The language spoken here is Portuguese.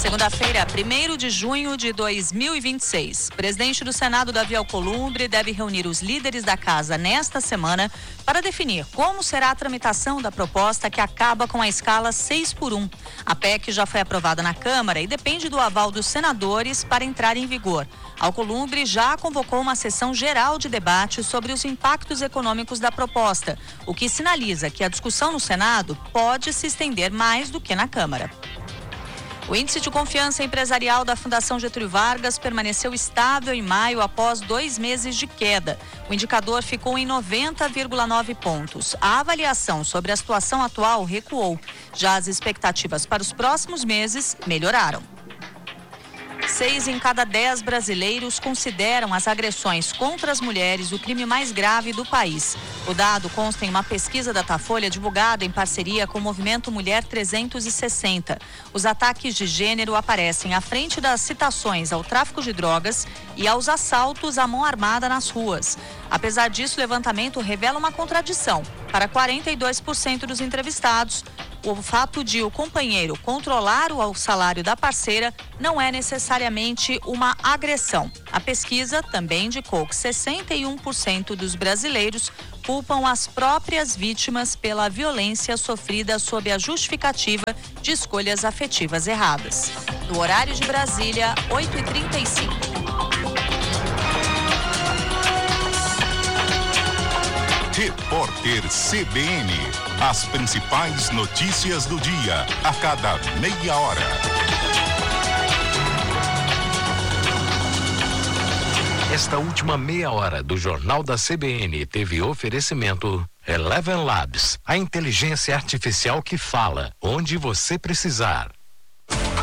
Segunda-feira, 1º de junho de 2026. O presidente do Senado, Davi Alcolumbre, deve reunir os líderes da casa nesta semana para definir como será a tramitação da proposta que acaba com a escala 6x1. A PEC já foi aprovada na Câmara e depende do aval dos senadores para entrar em vigor. Alcolumbre já convocou uma sessão geral de debate sobre os impactos econômicos da proposta, o que sinaliza que a discussão no Senado pode se estender mais do que na Câmara. O índice de confiança empresarial da Fundação Getúlio Vargas permaneceu estável em maio após 2 meses de queda. O indicador ficou em 90,9 pontos. A avaliação sobre a situação atual recuou. Já as expectativas para os próximos meses melhoraram. 6 em cada 10 brasileiros consideram as agressões contra as mulheres o crime mais grave do país. O dado consta em uma pesquisa da Datafolha divulgada em parceria com o Movimento Mulher 360. Os ataques de gênero aparecem à frente das citações ao tráfico de drogas e aos assaltos à mão armada nas ruas. Apesar disso, o levantamento revela uma contradição. Para 42% dos entrevistados, o fato de o companheiro controlar o salário da parceira não é necessariamente uma agressão. A pesquisa também indicou que 61% dos brasileiros culpam as próprias vítimas pela violência sofrida sob a justificativa de escolhas afetivas erradas. No horário de Brasília, 8h35. Repórter CBN. As principais notícias do dia, a cada meia hora. Esta última meia hora do Jornal da CBN teve oferecimento Eleven Labs, a inteligência artificial que fala onde você precisar.